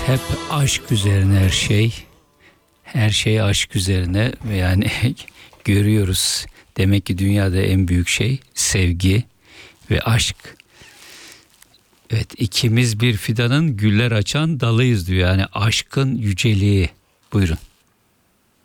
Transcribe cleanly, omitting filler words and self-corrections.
Hep aşk üzerine her şey. Her şey aşk üzerine ve yani görüyoruz. Demek ki dünyada en büyük şey sevgi ve aşk. Evet, ikimiz bir fidanın güller açan dalıyız diyor. Yani aşkın yüceliği. Buyurun.